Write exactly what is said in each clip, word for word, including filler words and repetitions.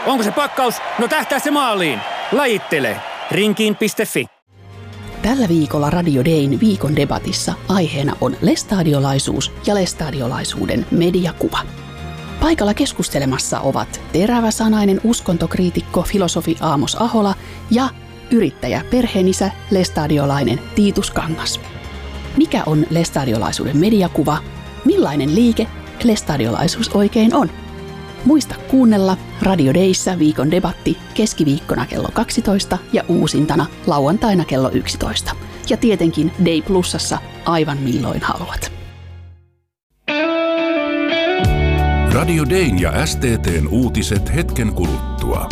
Onko se pakkaus? No tähtää se maaliin. Lajittele. Rinkiin piste fi. Tällä viikolla Radio Dayn viikon debatissa aiheena on lestadiolaisuus ja lestadiolaisuuden mediakuva. Paikalla keskustelemassa ovat teräväsanainen uskontokriitikko filosofi Aamos Ahola ja yrittäjä perheenisä lestadiolainen Tiitus Kangas. Mikä on lestadiolaisuuden mediakuva? Millainen liike lestadiolaisuus oikein on? Muista kuunnella Radio Dayssä viikon debatti keskiviikkona kello kaksitoista ja uusintana lauantaina kello yksitoista. Ja tietenkin Day Plusassa aivan milloin haluat. Radio Dayn ja S T T:n uutiset hetken kuluttua.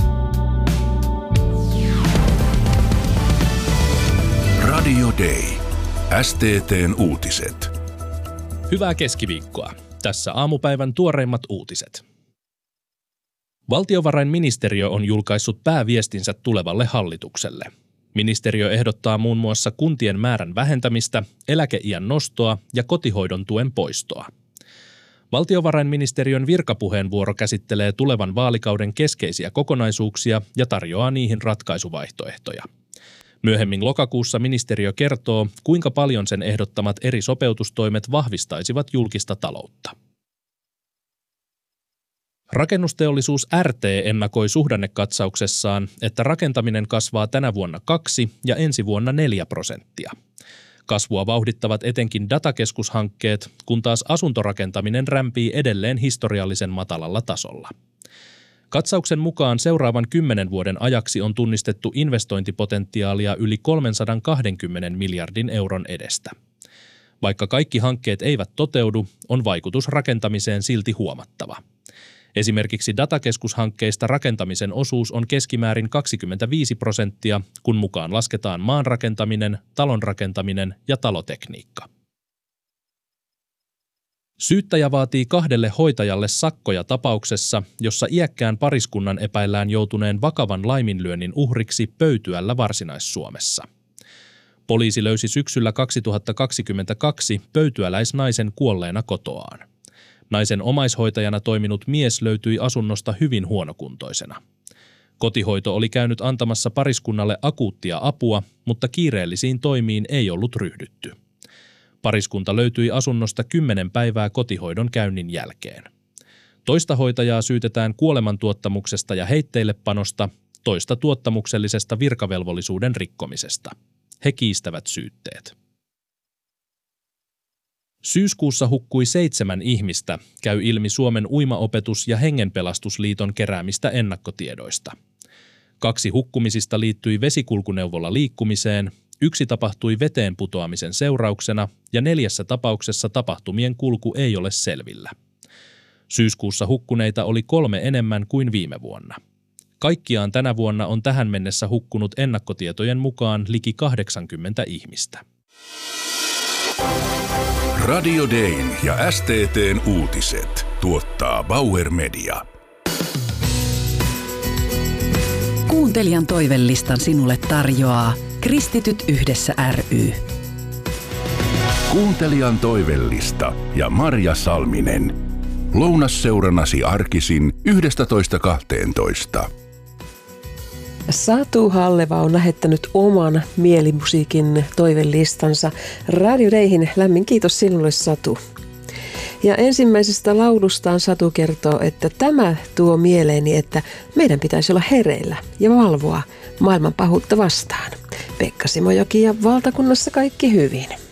Radio Day. S T T:n uutiset. Hyvää keskiviikkoa. Tässä aamupäivän tuoreimmat uutiset. Valtiovarainministeriö on julkaissut pääviestinsä tulevalle hallitukselle. Ministeriö ehdottaa muun muassa kuntien määrän vähentämistä, eläkeiän nostoa ja kotihoidon tuen poistoa. Valtiovarainministeriön virkapuheenvuoro käsittelee tulevan vaalikauden keskeisiä kokonaisuuksia ja tarjoaa niihin ratkaisuvaihtoehtoja. Myöhemmin lokakuussa ministeriö kertoo, kuinka paljon sen ehdottamat eri sopeutustoimet vahvistaisivat julkista taloutta. Rakennusteollisuus R T ennakoi suhdannekatsauksessaan, että rakentaminen kasvaa tänä vuonna kaksi ja ensi vuonna neljä prosenttia. Kasvua vauhdittavat etenkin datakeskushankkeet, kun taas asuntorakentaminen rämpii edelleen historiallisen matalalla tasolla. Katsauksen mukaan seuraavan kymmenen vuoden ajaksi on tunnistettu investointipotentiaalia yli kolmesataakaksikymmentä miljardin euron edestä. Vaikka kaikki hankkeet eivät toteudu, on vaikutus rakentamiseen silti huomattava. Esimerkiksi datakeskushankkeista rakentamisen osuus on keskimäärin kaksikymmentäviisi prosenttia, kun mukaan lasketaan maanrakentaminen, talonrakentaminen ja talotekniikka. Syyttäjä vaatii kahdelle hoitajalle sakkoja tapauksessa, jossa iäkkään pariskunnan epäillään joutuneen vakavan laiminlyönnin uhriksi Pöytyällä Varsinais-Suomessa. Poliisi löysi syksyllä kaksituhattakaksikymmentäkaksi pöytyäläisnaisen kuolleena kotoaan. Naisen omaishoitajana toiminut mies löytyi asunnosta hyvin huonokuntoisena. Kotihoito oli käynyt antamassa pariskunnalle akuuttia apua, mutta kiireellisiin toimiin ei ollut ryhdytty. Pariskunta löytyi asunnosta kymmenen päivää kotihoidon käynnin jälkeen. Toista hoitajaa syytetään kuolemantuottamuksesta ja heitteillepanosta, toista tuottamuksellisesta virkavelvollisuuden rikkomisesta. He kiistävät syytteet. Syyskuussa hukkui seitsemän ihmistä, käy ilmi Suomen uimaopetus- ja hengenpelastusliiton keräämistä ennakkotiedoista. Kaksi hukkumisista liittyi vesikulkuneuvolla liikkumiseen, yksi tapahtui veteen putoamisen seurauksena ja neljässä tapauksessa tapahtumien kulku ei ole selvillä. Syyskuussa hukkuneita oli kolme enemmän kuin viime vuonna. Kaikkiaan tänä vuonna on tähän mennessä hukkunut ennakkotietojen mukaan liki kahdeksankymmentä ihmistä. Radio Dayn ja S T T:n uutiset tuottaa Bauer Media. Kuuntelijan toivelistan sinulle tarjoaa Kristityt yhdessä ry. Kuuntelijan toivellista ja Marja Salminen. Lounasseurannasi arkisin yhdestätoista kahteentoista. Satu Halleva on lähettänyt oman mielimusiikin toivelistansa Radio Dayhin. Lämmin kiitos sinulle, Satu. Ja ensimmäisestä laulustaan Satu kertoo, että tämä tuo mieleeni, että meidän pitäisi olla hereillä ja valvoa maailman pahuutta vastaan. Pekka Simojoki ja valtakunnassa kaikki hyvin.